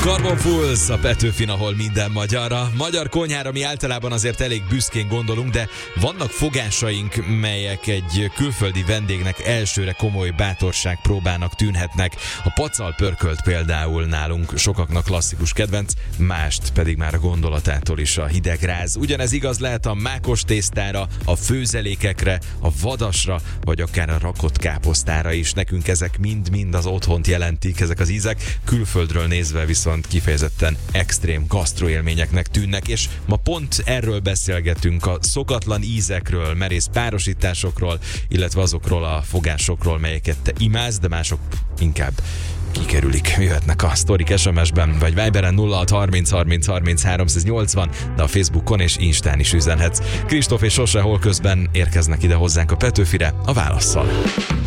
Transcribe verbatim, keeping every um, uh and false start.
Carbon Fools, a Petőfin, ahol minden magyar. A magyar konyhára mi általában azért elég büszkén gondolunk, de vannak fogásaink, melyek egy külföldi vendégnek elsőre komoly bátorság próbának tűnhetnek. A pacal pörkölt például nálunk sokaknak klasszikus kedvenc, mást pedig már a gondolatától is a hideg ráz. Ugyanez igaz lehet a mákos tésztára, a főzelékekre, a vadasra, vagy akár a rakott káposztára is. Nekünk ezek mind-mind az otthont jelentik, ezek az ízek. Külföldről nézve viszont kifejezetten extrém gasztroélményeknek tűnnek, és ma pont erről beszélgetünk, a szokatlan ízekről, merész párosításokról, illetve azokról a fogásokról, melyeket te imádsz, de mások inkább kikerülik. Jöhetnek a sztorik es em es-ben, vagy Viberen nulla hat harminc harminc harminc háromszáznyolcvan, de a Facebookon és Instán is üzenhetsz. Kristóf és Sose hol közben érkeznek ide hozzánk a Petőfire a válasszal.